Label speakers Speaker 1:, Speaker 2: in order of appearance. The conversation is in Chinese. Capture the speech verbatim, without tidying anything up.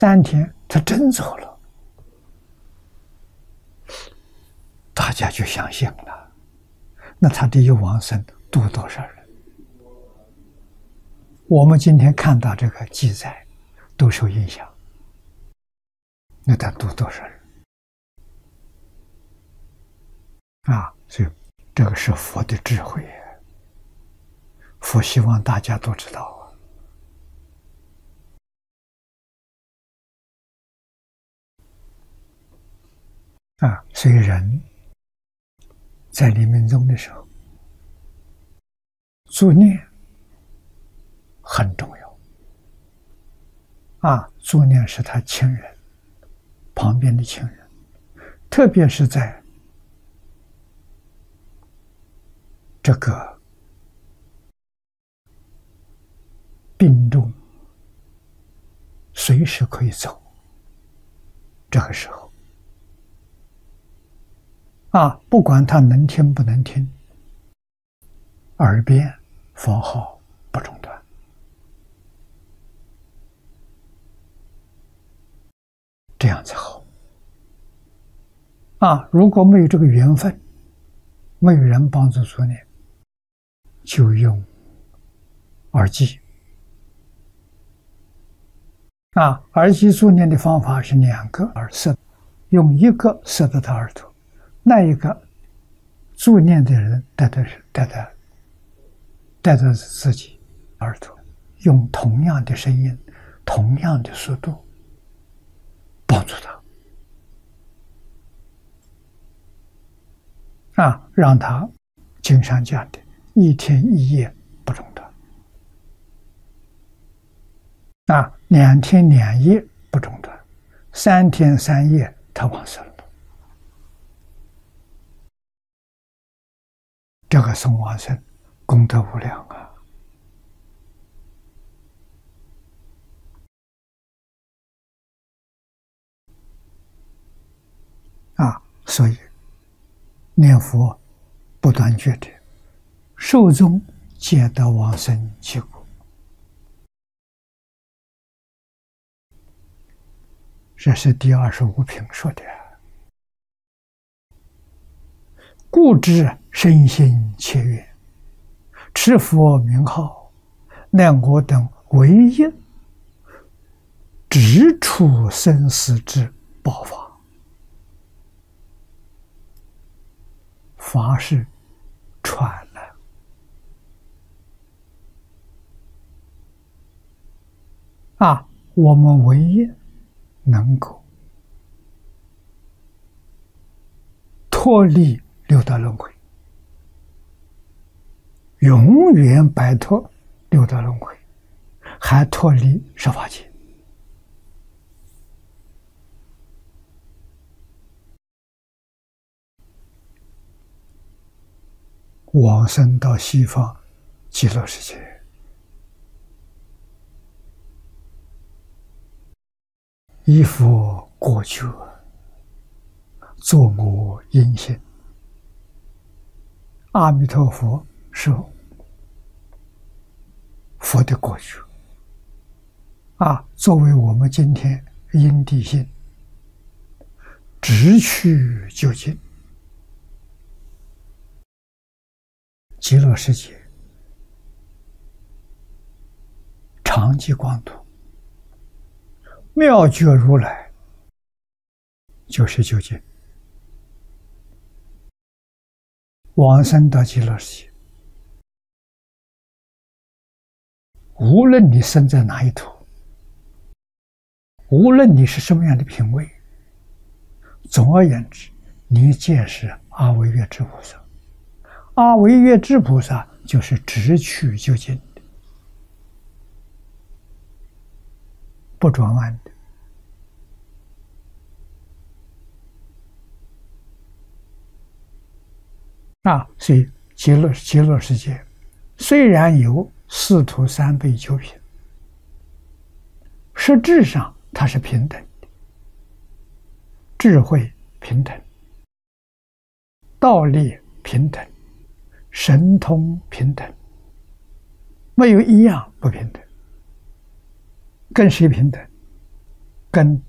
Speaker 1: 三天他真走了，大家就相信了。那他的一往生度多少人？我们今天看到这个记载，都受影响。那他度多少人？啊，所以这个是佛的智慧，佛希望大家都知道。啊，所以人在临命终的时候，助念很重要。啊，助念是他亲人，旁边的亲人，特别是在这个病重、随时可以走这个时候。啊，不管他能听不能听，耳边佛号不中断。这样子好。啊，如果没有这个缘分，没有人帮助助念，就用耳机。啊，耳机助念的方法是两个耳塞，用一个塞到他耳朵。那一个助念的人带的是带的带着自己耳朵，用同样的声音、同样的速度帮助他，啊，让他经上讲的一天一夜不中断，啊，两天两夜不中断，三天三夜他往生了。这个送往生功德无量啊！啊，所以念佛不断觉的，寿终皆得往生其果。这是第二十五品说的。故知身心切愿，持佛名号，乃我等唯一直处生死之宝法。法是传了，啊，我们唯一能够脱离六道轮回，永远摆脱六道轮回，还脱离十法界。往生到西方极乐世界，依佛果觉，作我因性。阿弥陀佛是佛的果觉啊，作为我们今天因地性，直去究竟。极乐世界常寂光土，妙觉如来就是究竟。往生到极乐世界，无论你生在哪一土，无论你是什么样的品位，总而言之，你皆是阿惟越致菩萨。阿惟越致菩萨就是直去究竟的，不转弯的。啊，所以极乐极乐世界虽然有四土三辈九品，实质上它是平等的，智慧平等，道力平等，神通平等，没有一样不平等。跟谁平等？ 跟